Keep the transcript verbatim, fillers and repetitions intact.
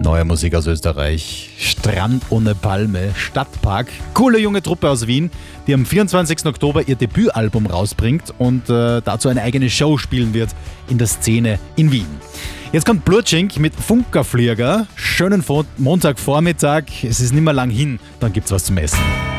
Neue Musik aus Österreich. Strand ohne Palme, Stadtpark. Coole junge Truppe aus Wien, die am vierundzwanzigsten Oktober ihr Debütalbum rausbringt und äh, dazu eine eigene Show spielen wird in der Szene in Wien. Jetzt kommt Blutschink mit Funkerflieger. Schönen Montagvormittag. Es ist nicht mehr lang hin, dann gibt's was zum Essen.